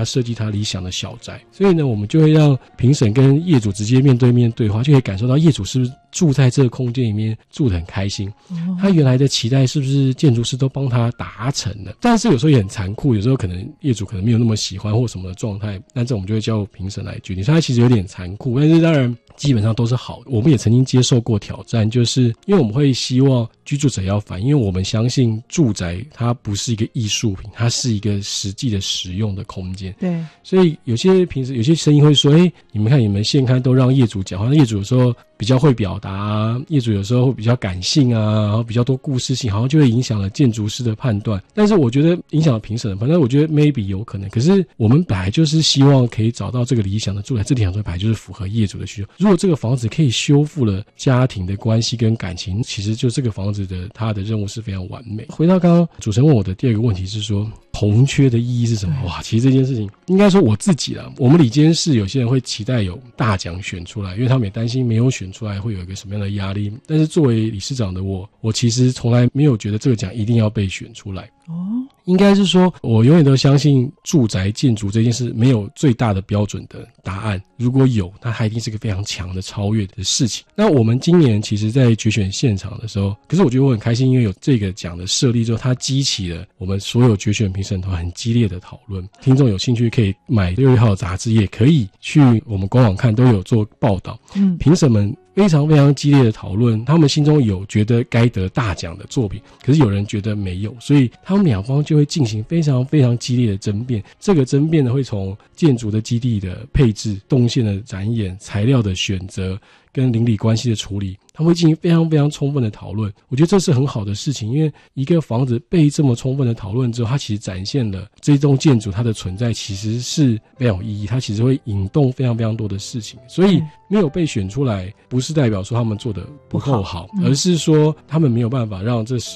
他设计他理想的小宅。所以呢，我们就会让评审跟业主直接面对面对话，就可以感受到业主是不是住在这个空间里面住得很开心，他原来的期待是不是建筑师都帮他达成了。但是有时候也很残酷，有时候可能业主可能没有那么喜欢或什么的状态，那这我们就会叫评审来决定。所以它其实有点残酷，但是当然基本上都是好的。我们也曾经接受过挑战，就是因为我们会希望居住者要反映，因为我们相信住宅它不是一个艺术品，它是一个实际的使用的空间。 对， 所以有些平时有些声音会说，你们看你们现刊都让业主讲话，业主有时候比较会表达啊，业主有时候会比较感性啊，然后比较多故事性，好像就会影响了建筑师的判断。但是我觉得影响了评审的判断，我觉得 maybe 有可能。可是我们本来就是希望可以找到这个理想的住宅，这理想住宅本来就是符合业主的需求。如果这个房子可以修复了家庭的关系跟感情，其实就这个房子的它的任务是非常完美。回到刚刚主持人问我的第二个问题是说红缺的意义是什么？哇，其实这件事情应该说我自己啦，我们理监事有些人会期待有大奖选出来，因为他们也担心没有选出来会有一个什么样的压力。但是作为理事长的我其实从来没有觉得这个奖一定要被选出来。应该是说我永远都相信住宅建筑这件事没有最大的标准的答案，如果有，那它一定是个非常强的超越的事情。那我们今年其实在决选现场的时候，可是我觉得我很开心，因为有这个奖的设立之后，它激起了我们所有决选评审团很激烈的讨论。听众有兴趣可以买6月号的杂志，也可以去我们官网看，都有做报道。评审们非常非常激烈的讨论，他们心中有觉得该得大奖的作品，可是有人觉得没有，所以他们两方就会进行非常非常激烈的争辩。这个争辩呢，会从建筑的基地的配置、动线的展演、材料的选择跟邻里关系的处理，他们会进行非常非常充分的讨论。我觉得这是很好的事情，因为一个房子被这么充分的讨论之后，它其实展现了这栋建筑它的存在其实是非常有意义，它其实会引动非常非常多的事情。所以没有被选出来不是代表说他们做的不够好，而是说他们没有办法让这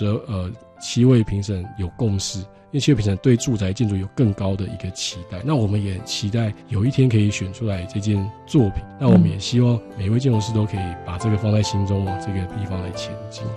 7位评审有共识，因为7位评审对住宅建筑有更高的一个期待。那我们也期待有一天可以选出来这件作品，那我们也希望每一位建筑师都可以把这个放在心中，往这个地方来前进。